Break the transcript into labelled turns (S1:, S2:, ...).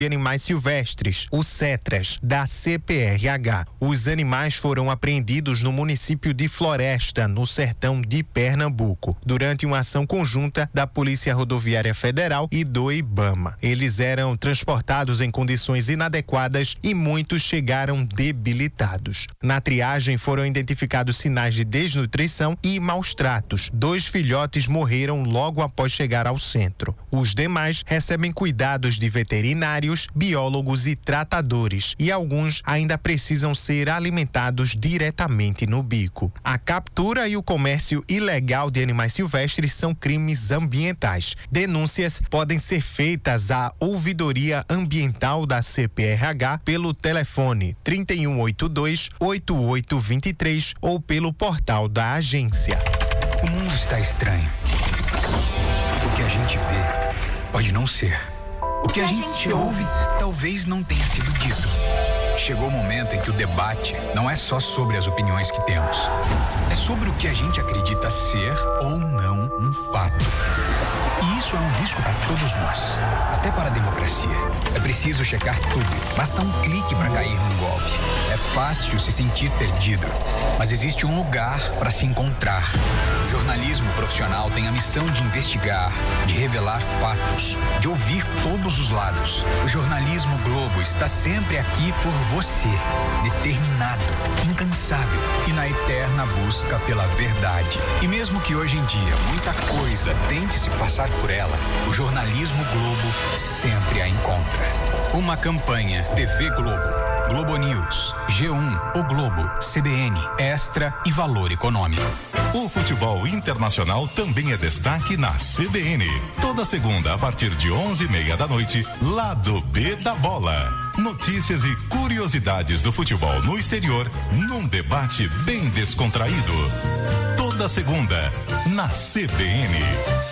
S1: Animais Silvestres, o CETRAS, da CPRH. Os animais foram apreendidos no município de Floresta, no sertão de Pernambuco, durante uma ação conjunta da Polícia Rodoviária Federal e do IBAMA. Eles eram transportados em condições inadequadas e muitos chegaram debilitados. Na triagem foram identificados sinais de desnutrição e maus tratos. 2 filhotes morreram logo após chegar ao centro. Os demais recebem cuidados de veterinários, biólogos e tratadores, e alguns ainda precisam ser alimentados diretamente no bico. A captura e o comércio ilegal de animais silvestres são crimes ambientais. Denúncias podem ser feitas à Ouvidoria Ambiental da CPRH pelo telefone 3182-8823 ou pelo portal da agência.
S2: O mundo está estranho. O que a gente vê pode não ser. O que a gente ouve talvez não tenha sido dito. Chegou o momento em que o debate não é só sobre as opiniões que temos. É sobre o que a gente acredita ser ou não um fato. E isso é um risco para todos nós, até para a democracia. É preciso checar tudo, basta um clique para cair num golpe. É fácil se sentir perdido, mas existe um lugar para se encontrar. O jornalismo profissional tem a missão de investigar, de revelar fatos, de ouvir todos os lados. O jornalismo Globo está sempre aqui por você, determinado, incansável e na eterna busca pela verdade. E mesmo que hoje em dia muita coisa tente se passar por ela, o jornalismo Globo sempre a encontra. Uma campanha TV Globo, Globo News, G1, O Globo, CBN, Extra e Valor Econômico.
S3: O futebol internacional também é destaque na CBN. Toda segunda, a partir de 11:30 da noite, Lado B da Bola. Notícias e curiosidades do futebol no exterior, num debate bem descontraído. Toda segunda, na CBN.